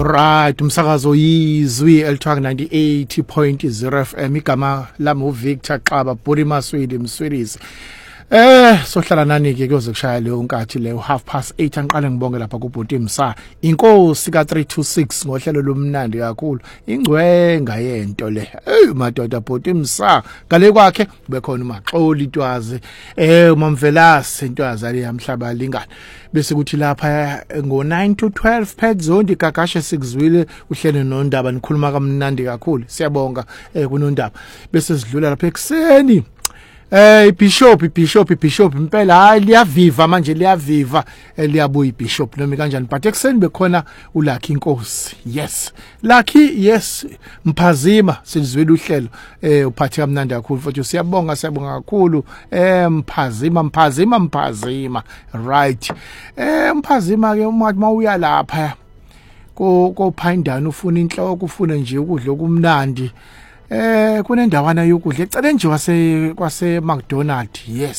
Alright, umsakazo yizwi elithwa 98.0 FM. Igama lami uVictor Xaba, Body Maswidi Mswidisi. Sohlala nani ke kuze kushaya leyo nkathi leyo 8:30 angiqale ngibonge lapha kuBhoti Msa. Inkosi ka326 ngohlelo lomnandi kakhulu. Ingcwenga yento le. Madoda Bhoti Msa. Ngale kwakhe bekhona uMaxoli Ntwazi, uMamvelasi Ntwazi ali yamhlaba lingana. Bese kuthi lapha ngo9 to 12 pet zone igagashe sikuzwile uhlelo nondaba nikhuluma kamnandi kakhulu. Siyabonga kunondaba. Bese sidlula lapha ekseni. Bishop impela hayi liyaviva manje liyaviva liyabuya iBishop noma kanjani but ekseni bekhona uLucky Inkosi. Yes Lucky, yes Mphazima sizwile uhlelo uphathi kamnandi kakhulu futhi siyabonga kakhulu Mphazima right Mphazima ke uma uya lapha ko phindana ufuna inhloko ufuna nje ukudla okumnandi kunendawana yokudla eceleni nje kwase McDonald. Yes